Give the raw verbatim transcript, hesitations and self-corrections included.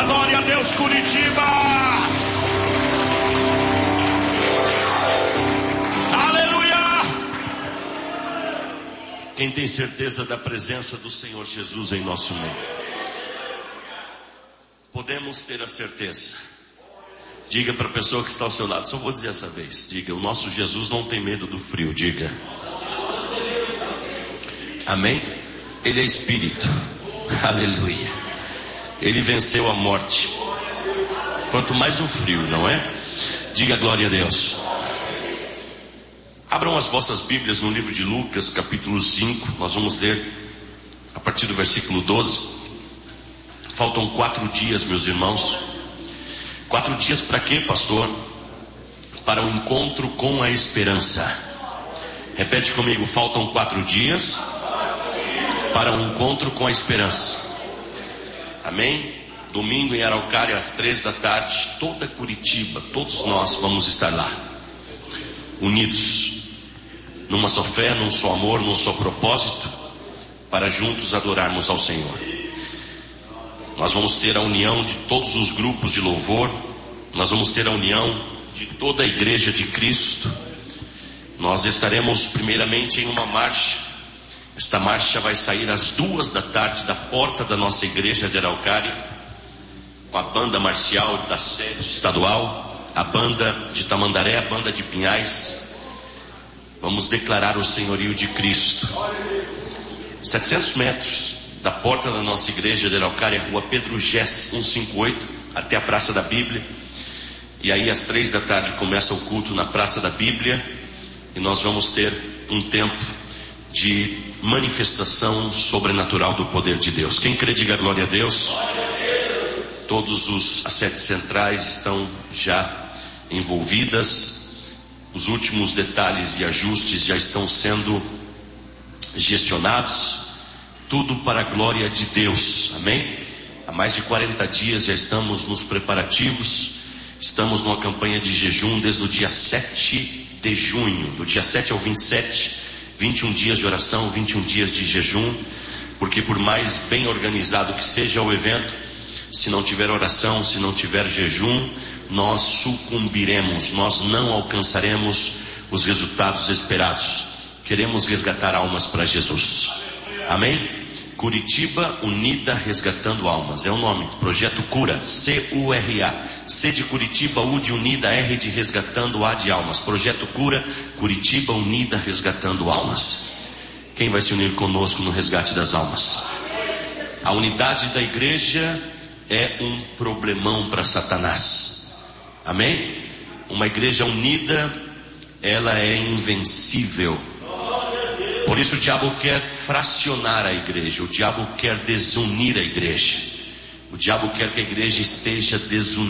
Adore a Deus, Curitiba. Aleluia. Quem tem certeza da presença do Senhor Jesus em nosso meio? Podemos ter a certeza. Diga para a pessoa que está ao seu lado, só vou dizer essa vez, diga: o nosso Jesus não tem medo do frio. Diga. Amém? Ele é Espírito. Aleluia. Ele venceu a morte. Quanto mais o frio, não é? Diga glória a Deus. Abram as vossas Bíblias no livro de Lucas, capítulo cinco. Nós vamos ler a partir do versículo doze. Faltam quatro dias, meus irmãos. Quatro dias para quê, pastor? Para o encontro com a esperança. Repete comigo: faltam quatro dias para o encontro com a esperança. Amém? Domingo em Araucária, às três da tarde, toda Curitiba, todos nós vamos estar lá, unidos, numa só fé, num só amor, num só propósito, para juntos adorarmos ao Senhor. Nós vamos ter a união de todos os grupos de louvor, nós vamos ter a união de toda a igreja de Cristo. Nós estaremos primeiramente em uma marcha. Esta marcha vai sair às duas da tarde da porta da nossa igreja de Araucária, com a banda marcial da sede estadual, a banda de Tamandaré, a banda de Pinhais. Vamos declarar o senhorio de Cristo. setecentos metros da porta da nossa igreja de Araucária, rua Pedro Gés, cento e cinquenta e oito, até a Praça da Bíblia. E aí às três da tarde começa o culto na Praça da Bíblia, e nós vamos ter um tempo de manifestação sobrenatural do poder de Deus. Quem crê, diga glória a Deus. Todos os as sedes centrais estão já envolvidas. Os últimos detalhes e ajustes já estão sendo gestionados. Tudo para a glória de Deus. Amém? Há mais de quarenta dias já estamos nos preparativos. Estamos numa campanha de jejum desde o dia sete de junho. Do dia sete ao vinte e sete, vinte e um dias de oração, vinte e um dias de jejum. Porque por mais bem organizado que seja o evento, se não tiver oração, se não tiver jejum, nós sucumbiremos, nós não alcançaremos os resultados esperados. Queremos resgatar almas para Jesus. Amém? Curitiba Unida Resgatando Almas, é o nome, Projeto Cura, C U R A, C de Curitiba, U de Unida, R de Resgatando, A de Almas. Projeto Cura, Curitiba Unida Resgatando Almas. Quem vai se unir conosco no resgate das almas? A unidade da igreja é um problemão para Satanás. Amém? Uma igreja unida, ela é invencível. Por isso o diabo quer fracionar a igreja, o diabo quer desunir a igreja, o diabo quer que a igreja esteja desunida.